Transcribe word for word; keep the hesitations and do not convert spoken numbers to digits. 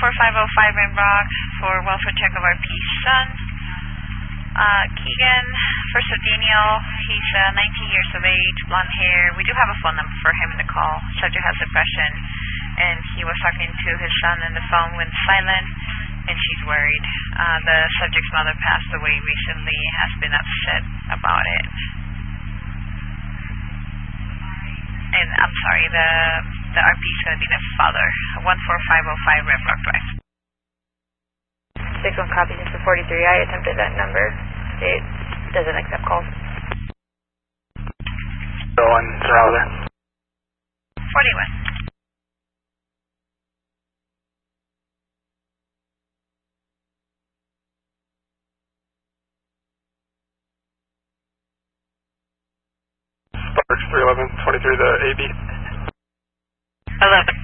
four five oh five Rimrock for welfare check of our P's son. Uh, Keegan for Daniel. He's uh, nineteen years of age, blonde hair. We do have a phone number for him to call. Subject has depression, and he was talking to his son on the phone when silent, and she's worried. Uh, the subject's mother passed away recently, has been upset about it. And I'm sorry, the the R P is going to be the father. one four five oh five Rimrock Drive. six one copy, just for forty-three. I attempted that number. It doesn't accept calls. So on Router. forty-one. Sparks three eleven twenty-three, the A B. eleven.